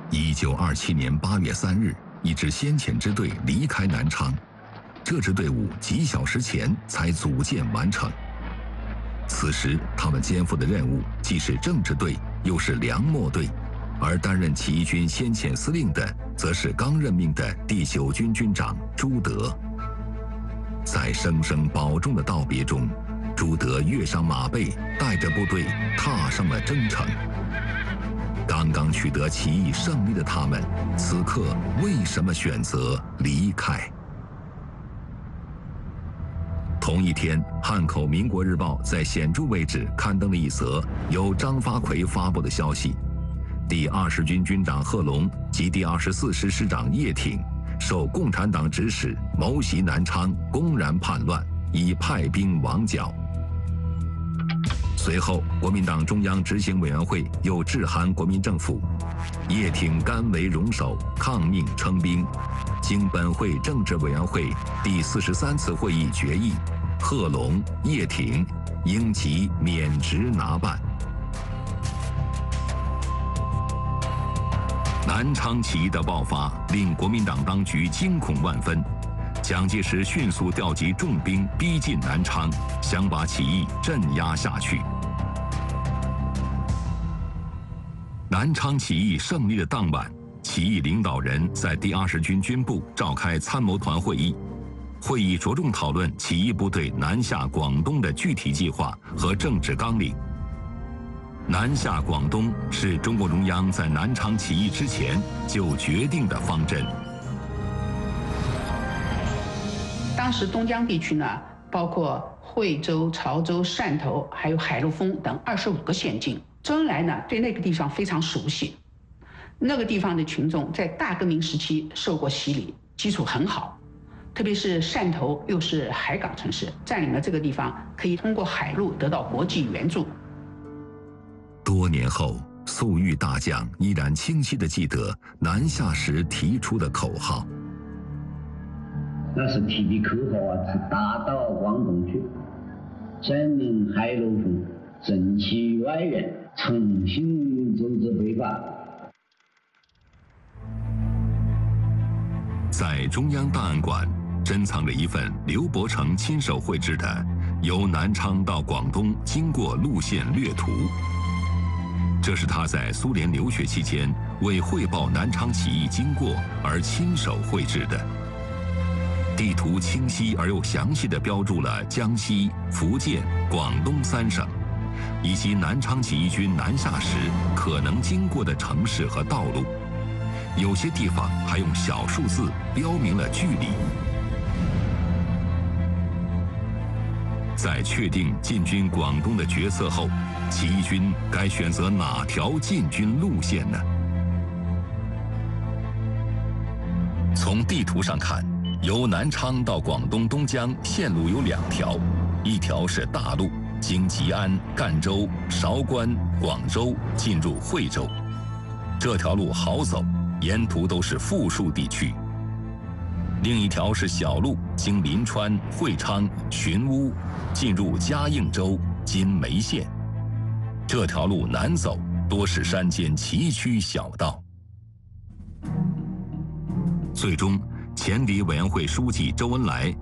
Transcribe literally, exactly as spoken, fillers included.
一九二七年八月三日，一支先遣支队离开南昌，这支队伍几小时前才组建完成。此时，他们肩负的任务既是政治队，又是粮秣队，而担任起义军先遣司令的，则是刚任命的第九军军长朱德。在声声保重的道别中，朱德跃上马背，带着部队踏上了征程。刚刚取得起义胜利的他们，此刻为什么选择离开？同一天，汉口《民国日报》在显著位置刊登了一则由张发奎发布的消息：第二十军军长贺龙及第二十四师师长叶挺受共产党指使，谋袭南昌，公然叛乱，已派兵王剿。随后，国民党中央执行委员会又致函国民政府，叶挺甘为容首，抗命称兵。经本会政治委员会第四十三次会议决议，贺龙、叶挺应即免职拿办。南昌起义的爆发令国民党当局惊恐万分，蒋介石迅速调集重兵逼近南昌，想把起义镇压下去。南昌起义胜利的当晚，起义领导人在第二十军军部召开参谋团会议，会议着重讨论起义部队南下广东的具体计划和政治纲领。南下广东是中共中央在南昌起义之前就决定的方针。 当时东江地区呢，包括惠州、潮州、汕头，还有海陆丰等二十五个县境。周恩来呢，对那个地方非常熟悉，那个地方的群众在大革命时期受过洗礼，基础很好。特别是汕头又是海港城市，占领了这个地方，可以通过海路得到国际援助。 多年后，粟裕大将依然清晰地记得南下时提出的口号。 那是提的口号啊，是打到广东去，占领海陆丰，争取外援，重新组织北伐。 在中央档案馆珍藏着一份刘伯承亲手绘制的由南昌到广东经过路线略图。这是他在苏联留学期间为汇报南昌起义经过而亲手绘制的。地图清晰而又详细地标注了江西、福建、广东三省，以及南昌起义军南下时可能经过的城市和道路。有些地方还用小数字标明了距离。在确定进军广东的决策后，起义军该选择哪条进军路线呢？从地图上看，由南昌到广东东江线路有两条，一条是大路，经吉安、赣州、韶关、广州进入惠州，这条路好走，沿途都是富庶地区。另一条是小路，经临川、会昌、寻乌，进入嘉应州（今梅县）。这条路难走，多是山间崎岖小道。最终，前敌委员会书记周恩来